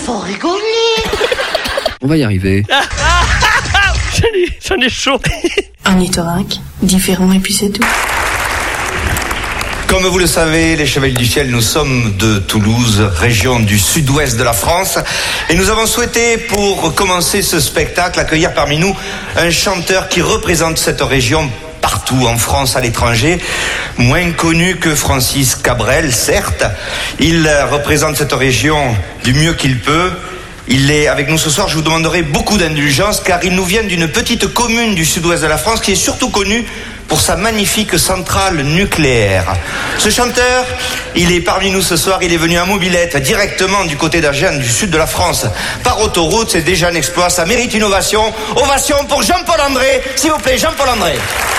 faut rigoler. On va y arriver. J'en ai chaud. Un ornithorynque, différent et puis c'est tout. Comme vous le savez, les Chevaliers du Ciel, nous sommes de Toulouse, région du sud-ouest de la France. Et nous avons souhaité, pour commencer ce spectacle, accueillir parmi nous un chanteur qui représente cette région partout en France, à l'étranger. Moins connu que Francis Cabrel, certes. Il représente cette région du mieux qu'il peut. Il est avec nous ce soir. Je vous demanderai beaucoup d'indulgence car il nous vient d'une petite commune du sud-ouest de la France qui est surtout connue pour sa magnifique centrale nucléaire. Ce chanteur, il est parmi nous ce soir. Il est venu à mobilette directement du côté d'Agen, du sud de la France, par autoroute. C'est déjà un exploit. Ça mérite une ovation. Ovation pour Jean-Paul André. S'il vous plaît, Jean-Paul André.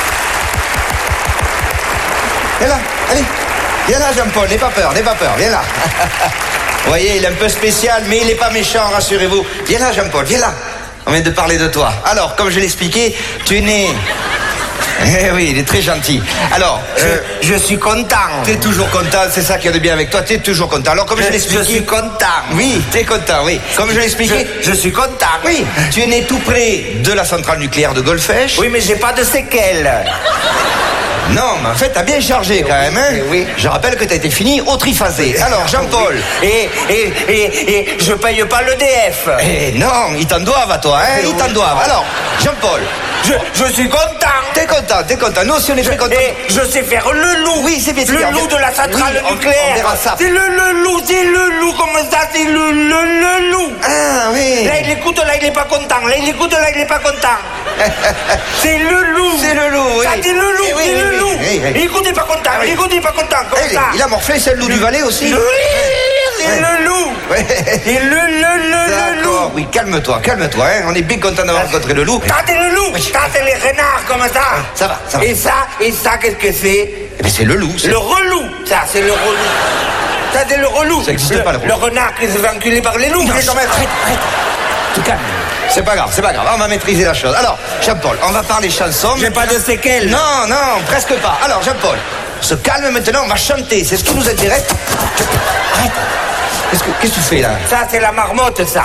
Viens là, allez. Viens là, Jean-Paul. N'aie pas peur, viens là. Vous voyez, il est un peu spécial, mais il n'est pas méchant, rassurez-vous. Viens là, Jean-Paul, viens là. On vient de parler de toi. Alors, comme je l'ai expliqué, tu es né... Eh oui, il est très gentil. Alors, Je suis content. tu es toujours content, c'est ça qu'il y a de bien avec toi, tu es toujours content. Alors, comme je l'ai expliqué... Je suis content. Oui, tu es content, oui. Comme je l'ai expliqué... Je suis content. Oui, tu es né tout près de la centrale nucléaire de Golfech. Oui, mais j'ai pas de séquelles. Non, mais en fait, t'as bien chargé quand même, hein. Oui. Je rappelle que t'as été fini au triphasé. Alors, Jean-Paul... Et je paye pas l'EDF. Eh non, ils t'en doivent à toi, hein, ils t'en doivent. Alors, Jean-Paul... Je suis content. T'es content. Nous aussi, on est très contents. Et je sais faire le loup. Oui, c'est bien. Le loup de la centrale Oui, nucléaire. on verra ça. C'est le loup, comme ça, c'est le loup. Ah, oui. Là, il écoute, là, il est pas content. Là, il écoute, là, il est pas content. C'est le loup. C'est le loup, oui. Ça, c'est le loup, Oui, c'est oui, le oui, loup. oui, oui. Il écoute, il est pas content. oui. Il écoute, il est pas content, comme Eh, ça. il a morflé, c'est le loup du Valais aussi. Oui, c'est le loup. Ouais. C'est le loup. D'accord, oui, calme-toi, hein. On est bien content d'avoir rencontré le loup. Ça, c'est le loup. Ça, c'est les renards, comme ça. Ça va. Et ça, qu'est-ce que c'est? Eh bien, c'est le loup. Le relou. Ça, c'est le relou. Ça, c'est le relou. Ça existe pas, le relou. Le renard qui se fait enculer par les loups. Non, arrête. Tu calmes. C'est pas grave. On va maîtriser la chose. Alors, Jean-Paul, on va parler chansons. J'ai pas de séquelles. Non, presque pas. Alors, Jean-Paul, se calme maintenant, on va chanter. C'est ce qui nous intéresse. Arrête. Qu'est-ce que tu fais là? Ça, c'est la marmotte, ça.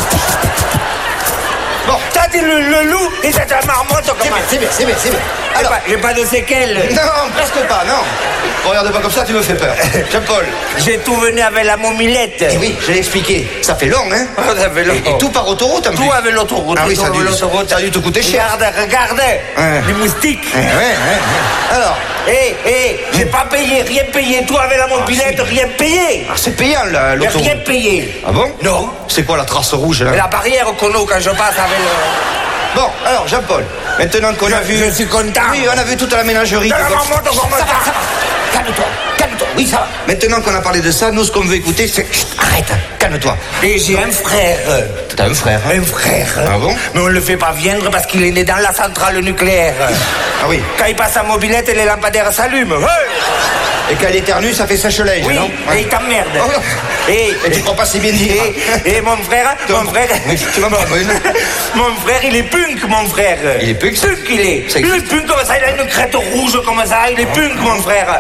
Bon, Ça, c'est le loup et ça, c'est la marmotte. c'est bien. Alors, J'ai pas de séquelles. non, presque pas, non. Regarde pas comme ça, tu me fais peur. Jean-Paul. J'ai tout venu avec la momilette. Eh oui, je l'ai expliqué. Ça fait long, hein. Ça fait long. Et tout par autoroute, en plus. Tout avec l'autoroute. Ah oui, ça a dû te coûter cher. Regarde. Ouais. Les moustiques. Ouais. Alors, J'ai pas payé, rien payé. Tout avec la mobilette, rien payé. c'est payant, là, J'ai l'autoroute. rien payé. Ah bon? Non. C'est quoi la trace rouge, là? La barrière qu'on a quand je passe avec le... Bon, alors, Jean-Paul, maintenant qu'on a vu... Je suis content. Oui, on a vu toute la ménagerie. La marmotte, comme ça. Calme-toi. Oui, ça va. Maintenant qu'on a parlé de ça, nous, ce qu'on veut écouter, c'est... Chut, arrête, calme-toi. Et j'ai un frère. T'as un frère, hein? Un frère. Ah bon? Mais on le fait pas viendre parce qu'il est né dans la centrale nucléaire. Ah oui. Quand il passe sa mobilette, les lampadaires s'allument. Et quand elle éternue, ça fait sèche-linge, Oui, non? et il t'emmerde. Oh. Et tu crois pas si bien dire? Et mon frère, Oui, tu m'en parles, mon frère, il est punk, mon frère. Il est punk, ça? Punk, il est. Ça Il existe. est punk comme ça, il a une crête rouge comme ça, il est punk, mon frère.